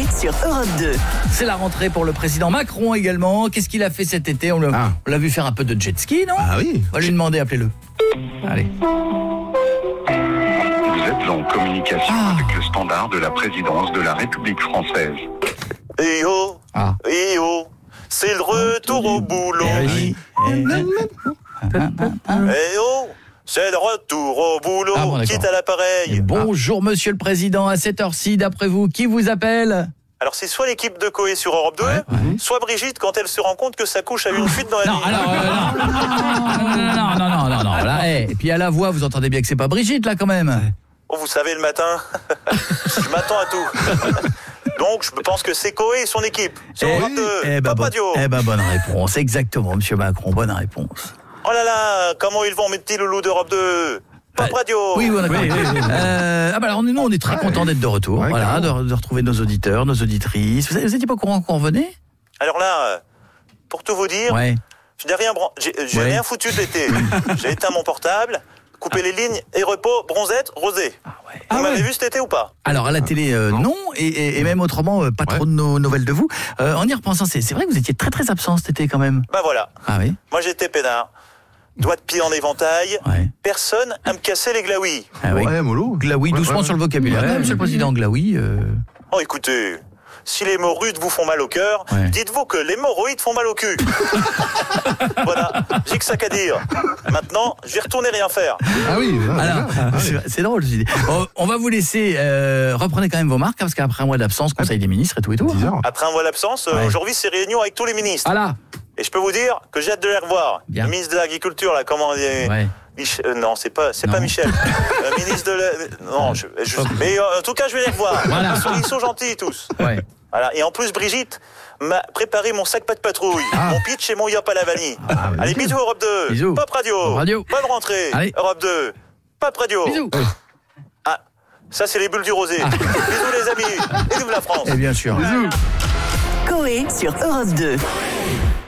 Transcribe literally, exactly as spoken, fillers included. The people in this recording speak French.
sur Europe deux. C'est la rentrée pour le président Macron également. Qu'est-ce qu'il a fait cet été? On l'a, Ah. on l'a vu faire un peu de jet ski, non? Ah oui. On va lui demander, appelez-le. Allez. Vous êtes en communication Ah. avec le standard de la présidence de la République française. Eh oh, Ah. eh oh, c'est le retour au boulot. Eh oui. Eh, Eh oh, c'est le retour au boulot. Ah bon, d'accord. Quitte à l'appareil. Et bonjour Monsieur le Président, à cette heure-ci, d'après vous, qui vous appelle? Alors c'est soit l'équipe de Coé sur Europe deux, Ouais, ouais. soit Brigitte quand elle se rend compte que sa couche a eu une fuite dans la Non, nuit. alors, euh, non. non, non, non, non, non, là, eh, et puis à la voix, vous entendez bien que c'est pas Brigitte, là, quand même. Oh, vous savez, le matin, je m'attends à tout. Donc je pense que c'est Coé et son équipe. Sur Eh, Europe deux, eh ben, Pop bon- Radio. eh ben, bonne réponse, exactement, Monsieur Macron, bonne réponse. Oh là là, comment ils vont mes petits loulous d'Europe deux? Pop Radio. Oui, bon, d'accord. Oui, oui, oui. Euh, ah bah alors, nous, on est très Ouais. contents d'être de retour, Ouais, voilà, de, carrément. de retrouver nos auditeurs, nos auditrices. Vous, vous étiez pas au courant qu'on revenait? Alors là, euh, pour tout vous dire, Ouais. je n'ai rien, bran- j'ai, j'ai Ouais. rien foutu de l'été. J'ai éteint mon portable, coupé les lignes et repos, bronzette, rosé. Ah ouais. Vous Ah m'avez ouais. vu cet été ou pas? Alors à la télé euh, non, Non. Et, et, et même autrement euh, pas Ouais. trop de no- nouvelles de vous. Euh, en y repensant, c'est, c'est vrai que vous étiez très très absent cet été quand même. Bah voilà, Ah oui. moi j'étais peinard. Doigt de pied en éventail, Ouais. personne à me casser les glaouis. Ah oui. Ouais, mollo. Glaoui, Ouais, doucement ouais. sur le vocabulaire. Ouais. Ouais, Monsieur le Président, Glaoui. Euh... Oh écoutez, si les mots rudes vous font mal au cœur, Ouais. dites-vous que l'hémorroïde font mal au cul. Voilà, j'ai que ça qu'à dire. Maintenant, je vais retourner rien faire. Ah oui. ah, Alors, d'accord. Ah oui. c'est, c'est drôle. Cette idée. Bon, on va vous laisser. Euh, reprenez quand même vos marques hein, parce qu'après un mois d'absence, Conseil des ministres et tout et tout. dix hein. heures. Après un mois d'absence, euh, Ouais. aujourd'hui c'est réunion avec tous les ministres. Ah là. Et je peux vous dire que j'ai hâte de les revoir. Bien. Le ministre de l'Agriculture, là, comment il est Ouais. Mich- euh, non, c'est pas, c'est Non. pas Michel. Euh, ministre de la... Non, je, je- mais euh, en tout cas, je vais les revoir. Voilà. Ils, sont, ils sont gentils tous. Ouais. Voilà. Et en plus, Brigitte m'a préparé mon sac pas de patrouille, mon pitch et mon yop à la vanille. Ah, bah, Allez, bisous. bisous Europe deux. Bisous. Pop Radio. Pop Radio. Bonne rentrée. Allez. Europe deux. Pop Radio. Bisous. Ah, ça c'est les bulles du rosé. Ah. Bisous les amis. Et vive la France. Et bien sûr. Coé sur Europe deux.